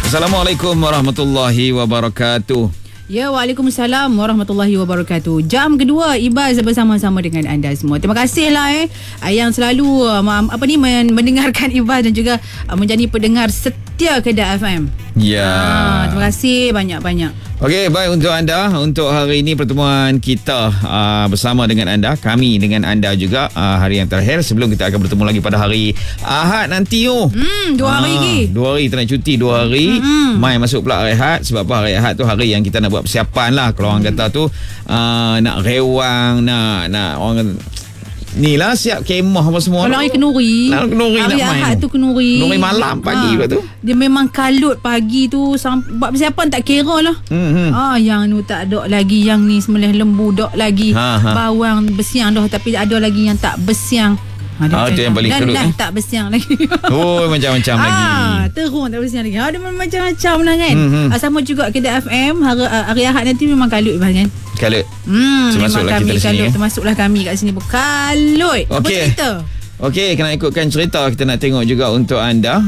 Assalamualaikum warahmatullahi wabarakatuh. Ya, Waalaikumsalam warahmatullahi wabarakatuh. Jam kedua Ibaz bersama-sama dengan anda semua. Terima kasihlah yang selalu mendengarkan Ibaz dan juga menjadi pendengar setia Kedah FM. Ya. Terima kasih banyak-banyak. Okey, baik untuk anda. Untuk hari ini pertemuan kita bersama dengan anda, kami dengan anda juga hari yang terakhir sebelum kita akan bertemu lagi pada hari Ahad nanti. 2 hari lagi. 2 hari kita nak cuti 2 hari. Mai masuk pula hari Ahad. Sebab apa? Hari Ahad tu hari yang kita nak buat persiapan lah. Kalau orang kata tu nak rewang, nak orang ni lah siap kemah apa semua. Kalau hari kenuri, nak hari Ahad tu kenuri malam pagi lepas tu. Dia memang kalut pagi tu. Buat persiapan tak kira lah. Yang ni tak ada lagi, yang ni sembelih lembu dok lagi, bawang bersiang dah tapi ada lagi yang tak bersiang. Itu yang paling kelut. Dan tak bersiang lagi. Macam-macam lagi. Terung tak bersiang lagi. Dia macam-macam lah kan. Sama juga Kedah FM hari Ahad nanti memang kalut kan. Kalut. Termasuklah kita kalut, termasuklah kami kat sini pun kalut. Apa cerita? Okey, kena ikutkan cerita. Kita nak tengok juga untuk anda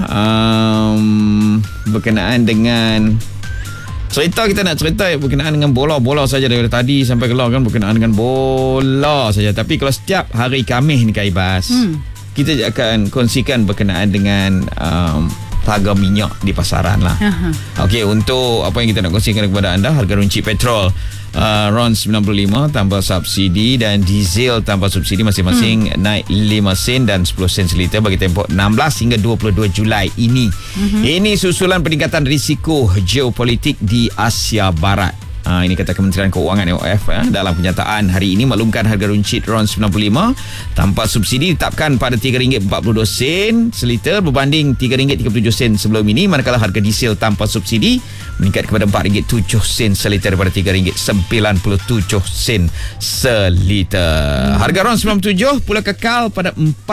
berkenaan dengan cerita. Kita nak cerita berkenaan dengan bola saja daripada tadi sampai kelar kan, berkenaan dengan bola saja. Tapi kalau setiap hari Khamis ni Kak Ibas, kita akan kongsikan berkenaan dengan harga minyak di pasaran lah. Okey, untuk apa yang kita nak kongsikan kepada anda, harga runcit petrol RON 95 tanpa subsidi dan diesel tanpa subsidi masing-masing naik 5 sen dan 10 sen seliter bagi tempoh 16 hingga 22 Julai ini. Ini susulan peningkatan risiko geopolitik di Asia Barat. Ini kata Kementerian Keuangan MOF dalam kenyataan hari ini maklumkan harga runcit RON 95 tanpa subsidi ditetapkan pada RM3.42 seliter berbanding RM3.37 sebelum ini, manakala harga diesel tanpa subsidi meningkat kepada RM4.07 seliter daripada RM3.97 seliter. Harga RON 97 pula kekal pada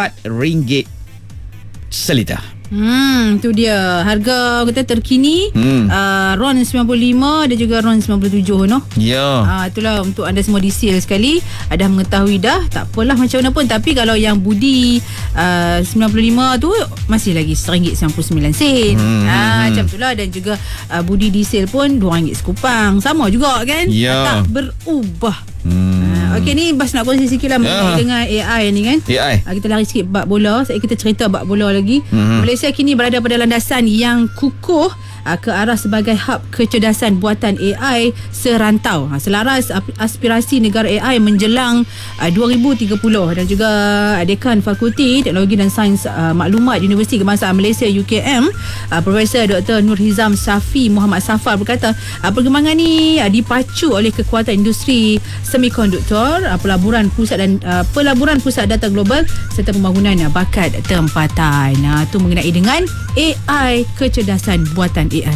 RM4 seliter. Itu dia harga kita terkini RON 95 dan juga RON 97 no? Ya. Itulah untuk anda semua diesel sekali dah mengetahui dah. Tak apalah macam mana pun. Tapi kalau yang budi 95 tu masih lagi RM1.99 macam itulah. Dan juga budi diesel pun RM2 sekupang. Sama juga kan? Tak berubah. Okey, ni Bas nak kongsi sikit lah mengenai dengan AI ni kan. Kita lari sikit bab bola. Saya kita cerita bab bola lagi. Malaysia kini berada pada landasan yang kukuh ke arah sebagai hub kecerdasan buatan AI serantau. Selaras aspirasi negara AI menjelang 2030. Dan juga Dekan Fakulti Teknologi dan Sains Maklumat Universiti Kebangsaan Malaysia UKM, Profesor Dr. Nur Hizam Safi Muhammad Safar berkata perkembangan ni dipacu oleh kekuatan industri semikonduktor, pelaburan pusat data global serta pembangunan bakat tempatan. Itu mengenai dengan AI, kecerdasan buatan AI.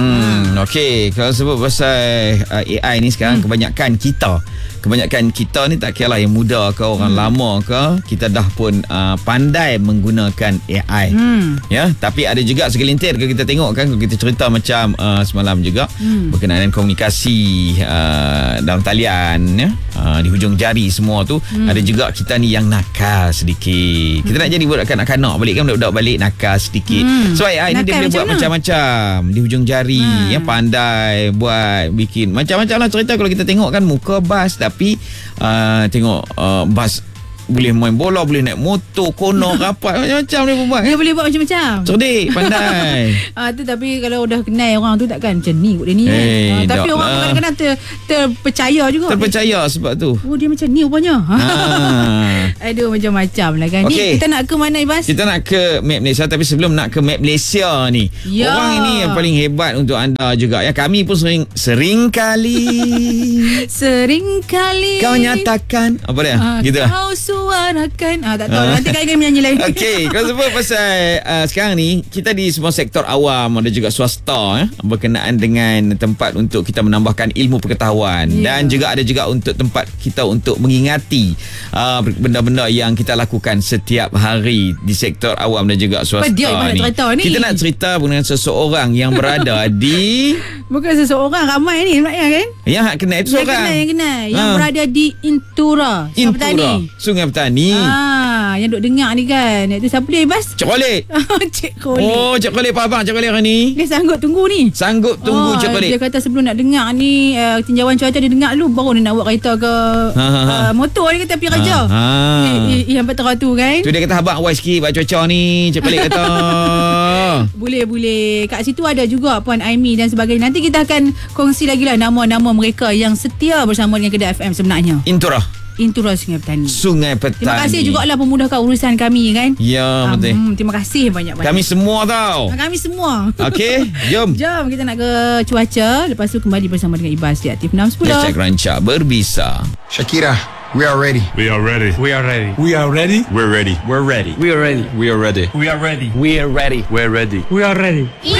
Okey, kalau sebut pasal AI ni sekarang kebanyakan kita ni tak kira lah yang muda ke orang lama ke, kita dah pun pandai menggunakan AI. Ya, tapi ada juga segelintir kalau kita tengok kan, kalau kita cerita macam semalam juga berkenaan dengan komunikasi dalam talian ya, di hujung jari semua tu, ada juga kita ni yang nakal sedikit. Kita nak jadi budak kanak-kanak balik kan, budak-budak balik nakal sedikit. So AI ni dia boleh buat macam-macam di hujung jari, yang pandai buat bikin macam-macam lah cerita. Kalau kita tengok kan muka Bas, tapi tengok Bas boleh main bola, boleh naik motor, kono rapat, macam-macam dia buat. Dia boleh buat macam-macam. Cerdik, pandai. Tu tapi kalau dah kenal orang tu takkan macam ni kot dia ni kan. Tapi orang kadang-kadang terpercaya juga. Terpercaya sebab tu. Oh, dia macam ni rupanya. Aduh, macam-macam lah kan. Ni kita nak ke mana, Ibas? Kita nak ke map Malaysia. Tapi sebelum nak ke map Malaysia ni, orang ini yang paling hebat untuk anda juga ya. Kami pun sering kali kau nyatakan apa dia? Gitu lah. Kau suarakan. Tak tahu. Nanti kali menyanyi lagi. Okey, kalau sebut pasal sekarang ni kita di semua sektor awam ada juga swasta berkenaan dengan tempat untuk kita menambahkan ilmu pengetahuan dan juga ada juga untuk tempat kita untuk mengingati benda-benda yang kita lakukan setiap hari di sektor awam dan juga swasta ni. Kita nak cerita mengenai seseorang yang berada di bukan seseorang, ramai ni sebenarnya kan. Yang kenal itu seorang yang kenal yang berada di Intura, Sungai Petani. Yang duk dengar ni kan. Itu siapa dia, Ibas? Cik Khalid. Cik Khalid. Oh, Cik Khalid, apa abang Cik Khalid hari ni? Dia sanggup tunggu ni. Sanggup tunggu Cik Khalid. Dia kata sebelum nak dengar ni tinjauan cuaca dia dengar dulu, baru dia nak buat kereta ke motor. Dia kata pergi kerja. Yang betul tu kan. Tu dia kata abang awal sikit buat cuaca ni, Cik Khalid kata. Boleh. Kat situ ada juga Puan Aimi dan sebagainya. Nanti kita akan kongsi lagi lah nama-nama mereka yang setia bersama dengan Kedah FM sebenarnya. Intura Sungai Petani. Terima kasih jugalah memudahkan urusan kami kan. Ya, betul. Terima kasih banyak-banyak. Kami semua tau. Kami semua. Okey, jom. Jom kita nak ke cuaca. Lepas tu kembali bersama dengan Ibas di Aktif 610. #Rancak Berbisa. Shakira, we are ready. We are ready. We are ready. We are ready. We're ready. We're ready. We are ready. We are ready. We are ready. We are ready. We're ready. We are ready.